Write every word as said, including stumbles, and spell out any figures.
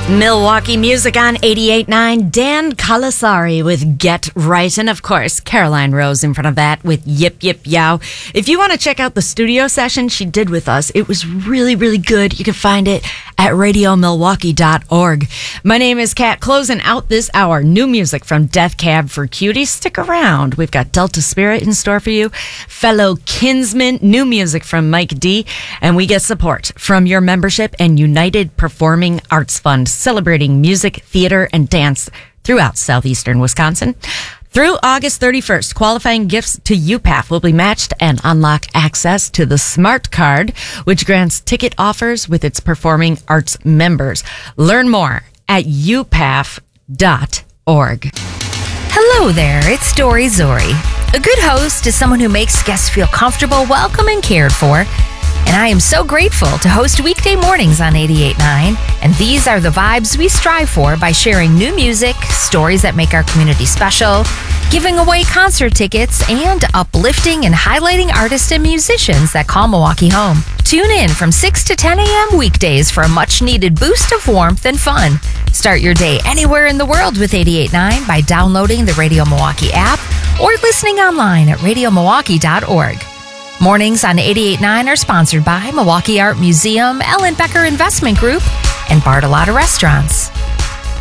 Milwaukee music on eighty-eight point nine. Dan Calasari with Get Right. And of course, Caroline Rose in front of that with Yip Yip Yow. If you want to check out the studio session she did with us, it was really, really good. You can find it at radio milwaukee dot org. My name is Kat. Closing out this hour, new music from Death Cab for Cuties. Stick around. We've got Delta Spirit in store for you. Fellow Kinsmen, new music from Mike D. And we get support from your membership and United Performing Arts Fund, celebrating music, theater, and dance throughout southeastern Wisconsin. Through August thirty-first, qualifying gifts to U P A F will be matched and unlock access to the Smart Card, which grants ticket offers with its performing arts members. Learn more at u p a f dot org. Hello there, it's Dory Zori. A good host is someone who makes guests feel comfortable, welcome, and cared for. And I am so grateful to host weekday mornings on eighty-eight point nine. And these are the vibes we strive for by sharing new music, stories that make our community special, giving away concert tickets, and uplifting and highlighting artists and musicians that call Milwaukee home. Tune in from six to ten a.m. weekdays for a much-needed boost of warmth and fun. Start your day anywhere in the world with eighty-eight point nine by downloading the Radio Milwaukee app or listening online at radio milwaukee dot org. Mornings on eighty-eight point nine are sponsored by Milwaukee Art Museum, Ellen Becker Investment Group, and Bartolotta Restaurants.